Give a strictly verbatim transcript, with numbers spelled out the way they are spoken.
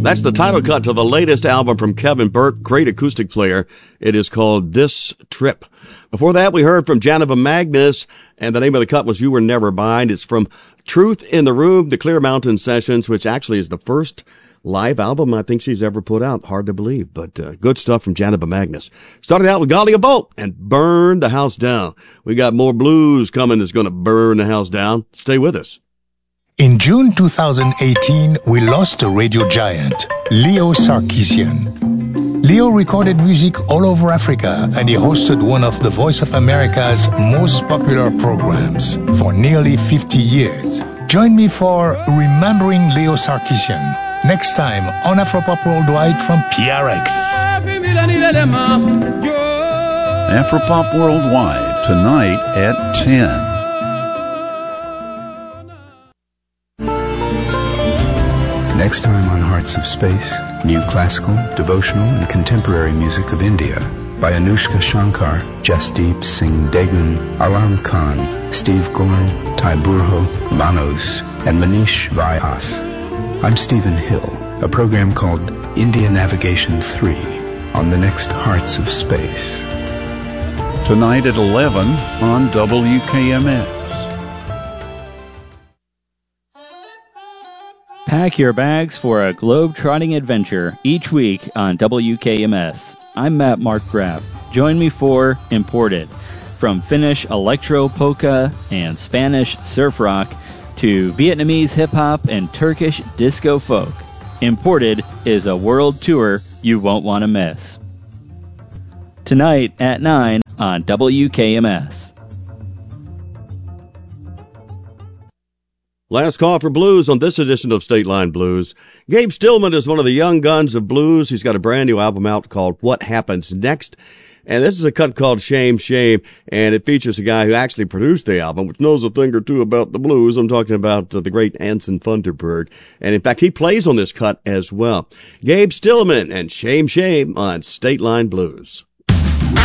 That's the title cut to the latest album from Kevin Burt, great acoustic player. It is called This Trip. Before that, we heard from Janiva Magnus, and the name of the cut was You Were Never Mine. It's from Truth in the Room, the Clear Mountain Sessions, which actually is the first live album I think she's ever put out. Hard to believe, but uh, good stuff from Janiva Magnus. Started out with Galia Bolt and Burn the House Down. We got more blues coming that's going to burn the house down. Stay with us. In June two thousand eighteen, we lost a radio giant, Leo Sarkisian. Leo recorded music all over Africa, and he hosted one of the Voice of America's most popular programs for nearly fifty years. Join me for Remembering Leo Sarkisian next time on Afropop Worldwide from P R X. Afropop Worldwide, tonight at ten. Next time on Hearts of Space, new classical, devotional, and contemporary music of India by Anushka Shankar, Jasdeep Singh Degun, Alam Khan, Steve Gorn, Ty Burho, Manos, and Manish Vyas. I'm Stephen Hill, a program called India Navigation three on the next Hearts of Space. Tonight at eleven on W K M S. Pack your bags for a globe-trotting adventure each week on W K M S. I'm Matt Mark Graff. Join me for Imported. From Finnish electro polka and Spanish surf rock to Vietnamese hip-hop and Turkish disco folk, Imported is a world tour you won't want to miss. Tonight at nine on W K M S. Last call for blues on this edition of State Line Blues. Gabe Stillman is one of the young guns of blues. He's got a brand new album out called What Happens Next. And this is a cut called Shame, Shame. And it features a guy who actually produced the album, which knows a thing or two about the blues. I'm talking about uh, the great Anson Funderburg. And in fact, he plays on this cut as well. Gabe Stillman and Shame, Shame on State Line Blues.